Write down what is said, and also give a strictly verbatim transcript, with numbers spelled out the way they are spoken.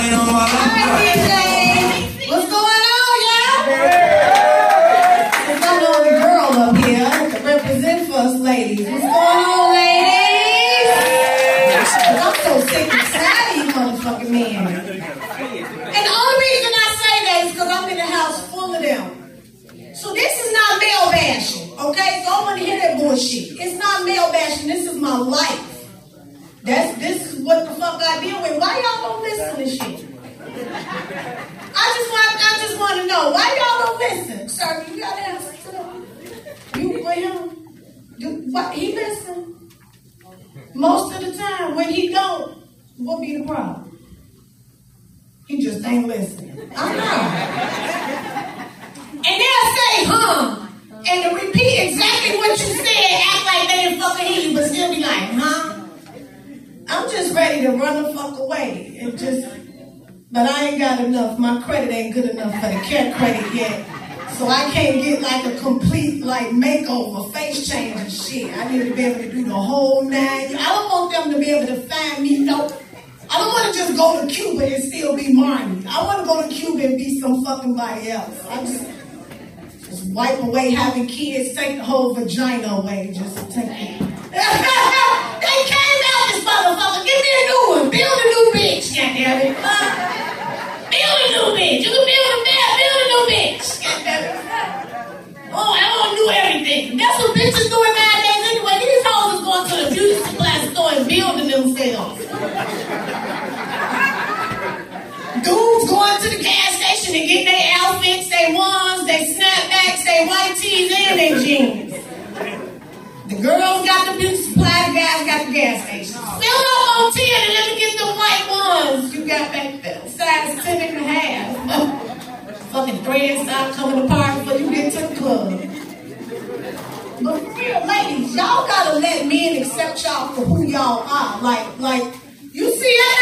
D J. What's going on, y'all? There's another girl up here to represent for us ladies. What's going on, ladies? I'm so sick and tired of you motherfucking men. And the only reason I say that is because I'm in a house full of them. So this is not male bashing, okay? So I don't want to hear that bullshit. It's not male bashing. This is my life. That's this is what the fuck I deal with. Why y'all don't listen to shit? I just want I just want to know why y'all don't listen. Sir, you got to answer to them. You for him? Do what he listen? Most of the time, when he don't, what be the problem? He just ain't listening. I know. And they'll say, huh? And to repeat exactly what you said, act like they didn't fucking hear you, but still be like, huh? I'm just ready to run the fuck away. And just, but I ain't got enough. My credit ain't good enough for the care credit yet. So I can't get like a complete like makeover, face change and shit. I need to be able to do the whole nine. I don't want them to be able to find me, no. I don't want to just go to Cuba and still be Marnie. I want to go to Cuba and be some fucking body else. I just, just wipe away having kids, take the whole vagina away. Just take it. They came out this motherfucker. Give me a new one. Build a new bitch, goddammit. Uh, build a new bitch. You can build a bed. Build a new bitch. Goddammit. Oh, I want to do everything. That's what bitches doing nowadays anyway. These hoes is going to the beauty supply store and building themselves. Dudes going to the gas station and getting their outfits, their ones, their snapbacks, their white tees, and their jeans. The girls got the beauty supply, the guys got the gas station. Fill up on ten and let me get the white ones you got back there. Size ten and a half. Fucking threads start coming apart before you get to the club. But for real, ladies, y'all gotta let men accept y'all for who y'all are. Like, like, you see that?